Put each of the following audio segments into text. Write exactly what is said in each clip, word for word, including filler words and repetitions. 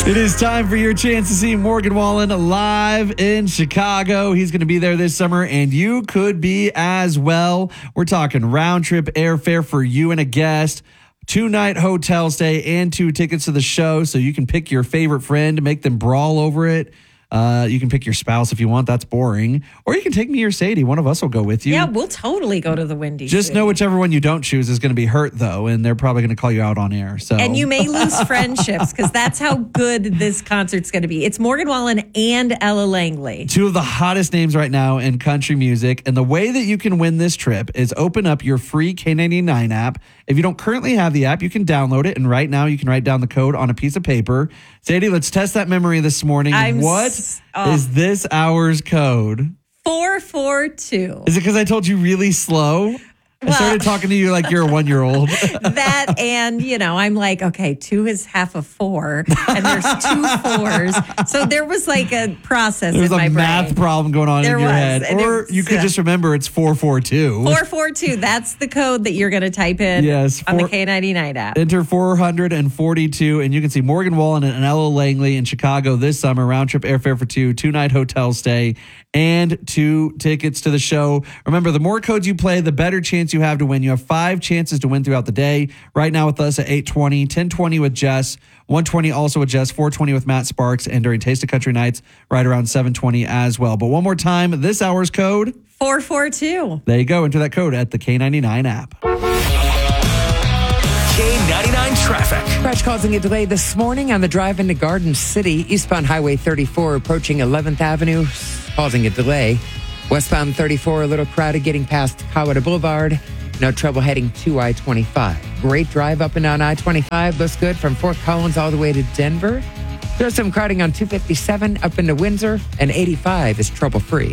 It is time for your chance to see Morgan Wallen live in Chicago. He's going to be there this summer, and you could be as well. We're talking round trip airfare for you and a guest, two-night hotel stay, and two tickets to the show, so you can pick your favorite friend, make them brawl over it. Uh, you can pick your spouse if you want. That's boring. Or you can take me or Sadie. One of us will go with you. Yeah, we'll totally go to the Windy. Just City. know whichever one you don't choose is going to be hurt, though, and they're probably going to call you out on air. So, And you may lose friendships because that's how good this concert's going to be. It's Morgan Wallen and Ella Langley. Two of the hottest names right now in country music. And the way that you can win this trip is open up your free K ninety-nine app. If you don't currently have the app, you can download it. And right now, you can write down the code on a piece of paper. Sadie, let's test that memory this morning. I'm what s- oh. is this hour's code? four four two. Is it because I told you really slow? I Well- started talking to you like you're a one-year-old. That and, you know, I'm like, okay, two is half of four, and there's two fours. So there was like a process There's in a my math brain. problem going on There in your was, head. and it Or was, you could uh, just remember it's four four two. four four two, that's the code that you're going to type in Yes, on four- the K ninety-nine app. Enter four hundred forty-two, and you can see Morgan Wallen and Ella Langley in Chicago this summer. Round trip airfare for two, two-night hotel stay, and two tickets to the show. Remember, the more codes you play, the better chance you have to win. You have five chances to win throughout the day. Right now with us at eight twenty, ten twenty with Jess, one twenty also with Jess, four twenty with Matt Sparks, and during Taste of Country Nights, right around seven twenty as well. But one more time, this hour's code, four four two. there you go. Enter that code at the K ninety-nine app. K ninety-nine traffic. Crash causing a delay this morning on the drive into Garden City. Eastbound Highway thirty-four approaching eleventh Avenue, causing a delay. Westbound thirty-four, a little crowded getting past Coweta Boulevard. No trouble heading to I twenty-five. Great drive up and down I twenty-five. Looks good from Fort Collins all the way to Denver. There's some crowding on two fifty-seven up into Windsor, and eighty-five is trouble-free.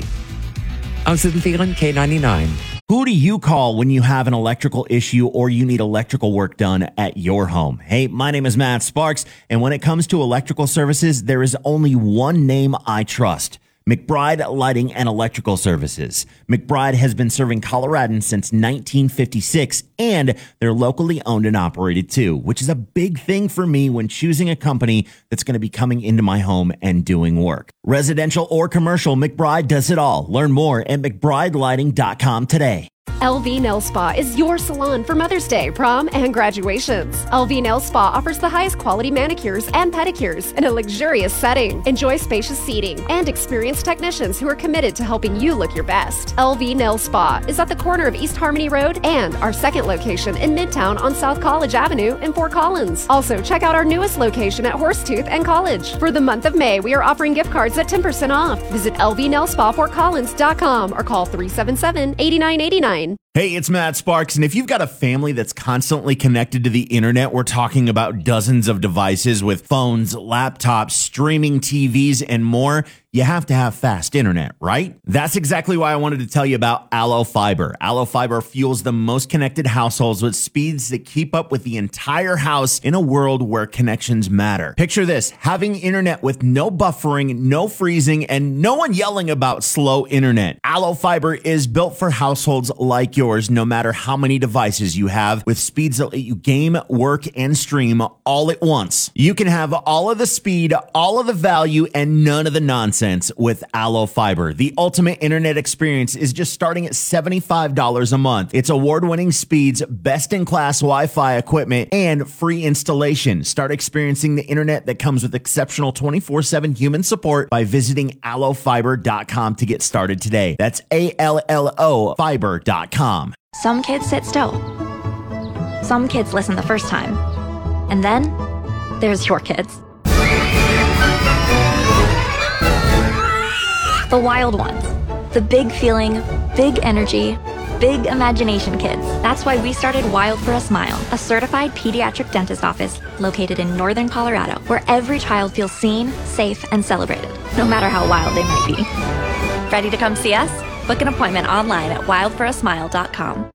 I'm Susan Thielen, K ninety-nine. Who do you call when you have an electrical issue or you need electrical work done at your home? Hey, my name is Matt Sparks, and when it comes to electrical services, there is only one name I trust. McBride Lighting and Electrical Services. McBride has been serving Coloradans since nineteen fifty-six, and they're locally owned and operated too, which is a big thing for me when choosing a company that's going to be coming into my home and doing work. Residential or commercial, McBride does it all. Learn more at mcbride lighting dot com today. L V Nail Spa is your salon for Mother's Day, prom, and graduations. L V Nail Spa offers the highest quality manicures and pedicures in a luxurious setting. Enjoy spacious seating and experienced technicians who are committed to helping you look your best. L V Nail Spa is at the corner of East Harmony Road and our second location in Midtown on South College Avenue in Fort Collins. Also, check out our newest location at Horsetooth and College. For the month of May, we are offering gift cards at ten percent off. Visit L V Nail Spa Fort Collins dot com or call three seven seven, eight nine eight nine. Hey, it's Matt Sparks, and if you've got a family that's constantly connected to the internet, we're talking about dozens of devices with phones, laptops, streaming T Vs, and more. You have to have fast internet, right? That's exactly why I wanted to tell you about Allo Fiber. Allo Fiber fuels the most connected households with speeds that keep up with the entire house in a world where connections matter. Picture this, having internet with no buffering, no freezing, and no one yelling about slow internet. Allo Fiber is built for households like yours, no matter how many devices you have, with speeds that let you game, work, and stream all at once. You can have all of the speed, all of the value, and none of the nonsense with Allo Fiber. The ultimate internet experience is just starting at seventy-five dollars a month. It's award-winning speeds, best-in-class Wi-Fi equipment, and free installation. Start experiencing the internet that comes with exceptional twenty-four seven human support by visiting allo fiber dot com to get started today. That's A L L O fiber dot com. Some kids sit still. Some kids listen the first time. And then there's your kids. The wild ones. The big feeling, big energy, big imagination kids. That's why we started Wild for a Smile, a certified pediatric dentist office located in northern Colorado, where every child feels seen, safe, and celebrated, no matter how wild they might be. Ready to come see us? Book an appointment online at wild for a smile dot com.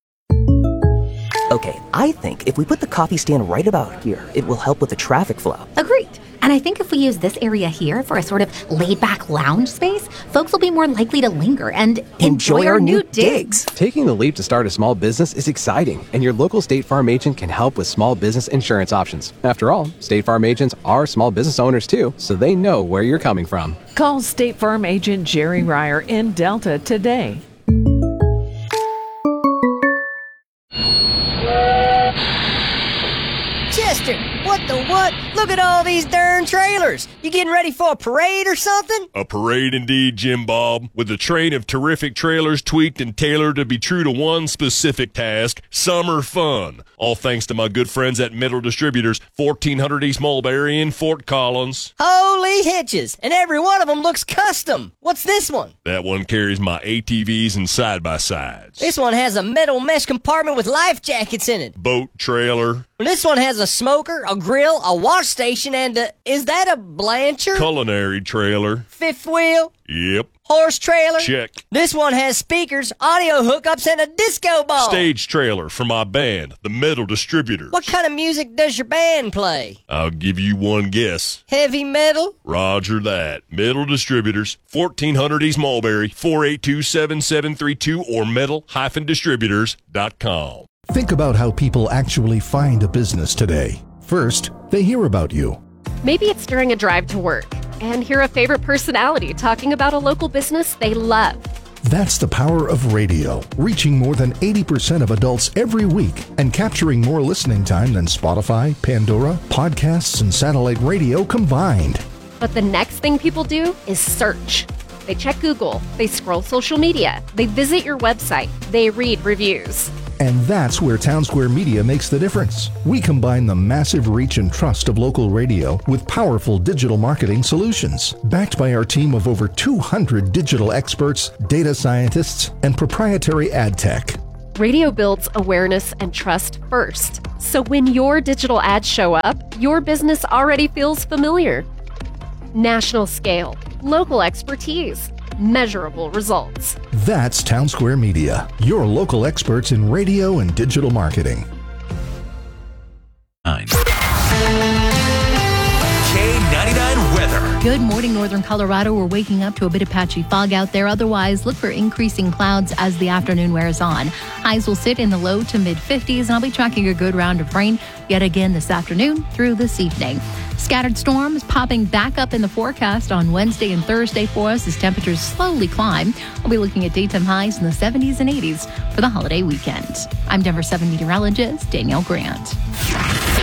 Okay, I think if we put the coffee stand right about here, it will help with the traffic flow. Agreed. And I think if we use this area here for a sort of laid-back lounge space, folks will be more likely to linger and enjoy, enjoy our, our new digs. Taking the leap to start a small business is exciting, and your local State Farm agent can help with small business insurance options. After all, State Farm agents are small business owners too, so they know where you're coming from. Call State Farm agent Jerry Ryer in Delta today. Chester, what the what? Look at all these darn trailers. You getting ready for a parade or something? A parade indeed, Jim Bob, with a train of terrific trailers tweaked and tailored to be true to one specific task, summer fun. All thanks to my good friends at Metal Distributors, fourteen hundred East Mulberry in Fort Collins. Holy hitches, and every one of them looks custom. What's this one? That one carries my A T Vs and side-by-sides. This one has a metal mesh compartment with life jackets in it. Boat trailer. This one has a smoker, a grill, a wash station, and a, is that a Blanchard? Culinary trailer. Fifth wheel? Yep. Horse trailer? Check. This one has speakers, audio hookups, and a disco ball. Stage trailer for my band, the Metal Distributors. What kind of music does your band play? I'll give you one guess. Heavy metal? Roger that. Metal Distributors, fourteen hundred East Mulberry, four eight two, seven seven three two, or metal dash distributors dot com. Think about how people actually find a business today. First, they hear about you. Maybe it's during a drive to work and hear a favorite personality talking about a local business they love. That's the power of radio, reaching more than eighty percent of adults every week and capturing more listening time than Spotify, Pandora, podcasts, and satellite radio combined. But the next thing people do is search. They check Google, they scroll social media, they visit your website, they read reviews. And that's where Townsquare Media makes the difference. We combine the massive reach and trust of local radio with powerful digital marketing solutions, backed by our team of over two hundred digital experts, data scientists, and proprietary ad tech. Radio builds awareness and trust first. So when your digital ads show up, your business already feels familiar. National scale, local expertise, measurable results. That's Townsquare Media, your local experts in radio and digital marketing. Nine. K ninety-nine weather. Good morning, Northern Colorado. We're waking up to a bit of patchy fog out there. Otherwise, look for increasing clouds as the afternoon wears on. Highs will sit in the low to mid fifties, and I'll be tracking a good round of rain yet again this afternoon through this evening. Scattered storms popping back up in the forecast on Wednesday and Thursday for us as temperatures slowly climb. We'll be looking at daytime highs in the seventies and eighties for the holiday weekend. I'm Denver seven meteorologist Danielle Grant.